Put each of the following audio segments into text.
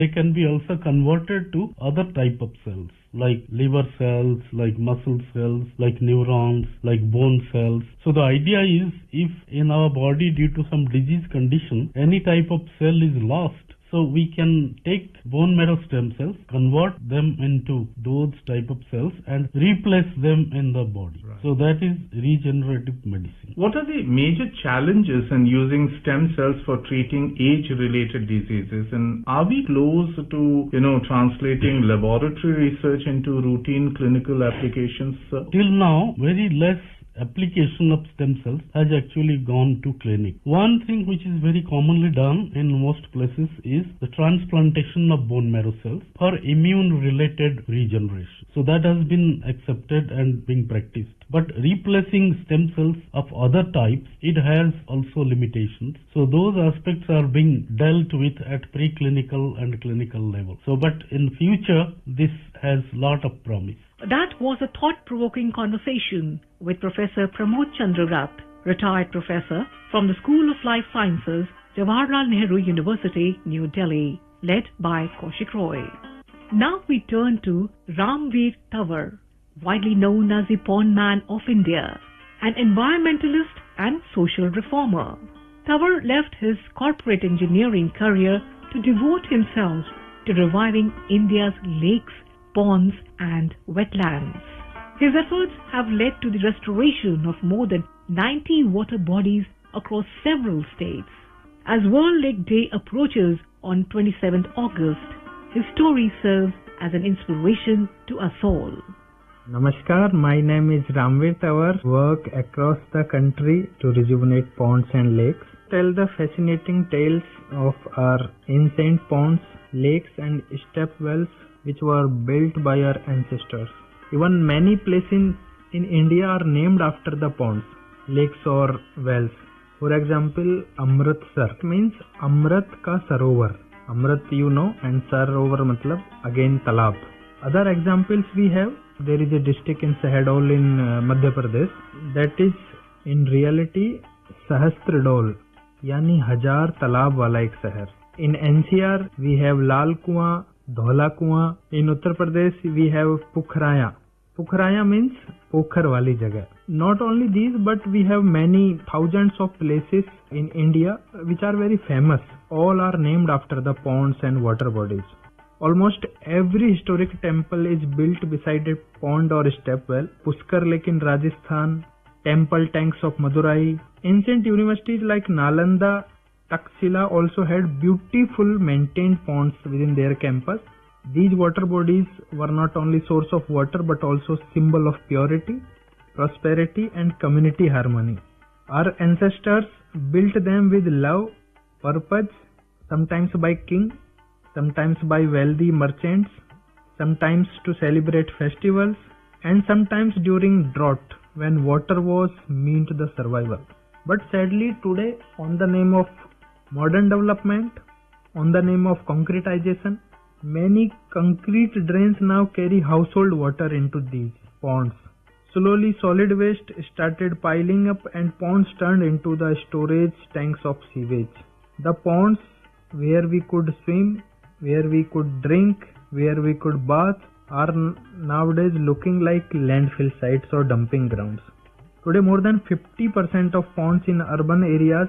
They can be also converted to other type of cells like liver cells, like muscle cells, like neurons, like bone cells. So the idea is if in our body due to some disease condition any type of cell is lost, so we can take bone marrow stem cells, convert them into those type of cells and replace them in the body. Right. So that is regenerative medicine. What are the major challenges in using stem cells for treating age-related diseases? And are we close to, translating laboratory research into routine clinical applications? Till now, very less application of stem cells has actually gone to clinic. One thing which is very commonly done in most places is the transplantation of bone marrow cells for immune related regeneration. So that has been accepted and being practiced. But replacing stem cells of other types, it has also limitations. So those aspects are being dealt with at preclinical and clinical level. So but in future this has lot of promise. That was a thought-provoking conversation with Professor Pramod Chandra Rath, retired professor from the School of Life Sciences, Jawaharlal Nehru University, New Delhi, led by Kaushik Roy. Now we turn to Ramveer Tawar, widely known as the Pond Man of India, an environmentalist and social reformer. Tawar left his corporate engineering career to devote himself to reviving India's lakes, ponds and wetlands. His efforts have led to the restoration of more than 90 water bodies across several states. As World Lake Day approaches on 27th August, his story serves as an inspiration to us all. Namaskar, my name is Ramveer Tawar. Work across the country to rejuvenate ponds and lakes. Tell the fascinating tales of our ancient ponds, lakes and step wells which were built by our ancestors. Even many places in India are named after the ponds, lakes or wells. For example, Amritsar means Amrit ka Sarovar. Amrit and Sarovar matlab again talab. Other examples we have, there is a district in Sahadol in Madhya Pradesh that is in reality Sahastradol, yani Hajar Talab wala ek shahar. In NCR we have Lal Kuan, Dhola Kuan. In Uttar Pradesh we have Pukhraya. Pukhraya means Pokhar wali jagah. Not only these, but we have many thousands of places in India which are very famous. All are named after the ponds and water bodies. Almost every historic temple is built beside a pond or a step well. Pushkar Lake in Rajasthan, temple tanks of Madurai. Ancient universities like Nalanda, Taxila also had beautiful maintained ponds within their campus. These water bodies were not only source of water but also symbol of purity, prosperity and community harmony. Our ancestors built them with love, purpose, sometimes by king, sometimes by wealthy merchants, sometimes to celebrate festivals and sometimes during drought when water was meant the survival. But sadly today, on the name of modern development, on the name of concretization, many concrete drains now carry household water into these ponds. Slowly solid waste started piling up and ponds turned into the storage tanks of sewage. The ponds where we could swim, where we could drink, where we could bath are nowadays looking like landfill sites or dumping grounds. Today more than 50% of ponds in urban areas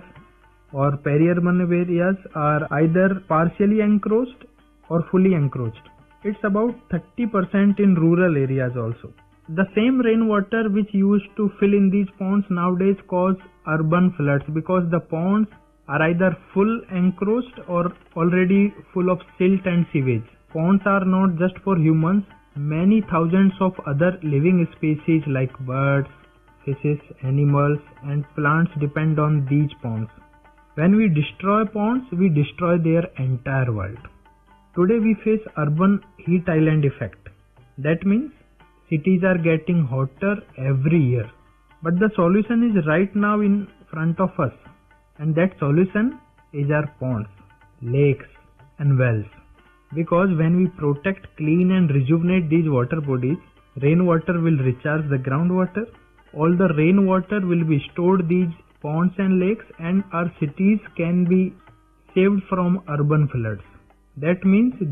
or peri-urban areas are either partially encroached or fully encroached. It's about 30% in rural areas also. The same rainwater which used to fill in these ponds nowadays cause urban floods because the ponds are either full encroached or already full of silt and sewage. Ponds are not just for humans. Many thousands of other living species like birds, fishes, animals and plants depend on these ponds. When we destroy ponds, we destroy their entire world. Today we face urban heat island effect. That means cities are getting hotter every year. But the solution is right now in front of us. And that solution is our ponds, lakes and wells. Because when we protect, clean and rejuvenate these water bodies, rainwater will recharge the groundwater. All the rainwater will be stored these ponds and lakes and our cities can be saved from urban floods. That means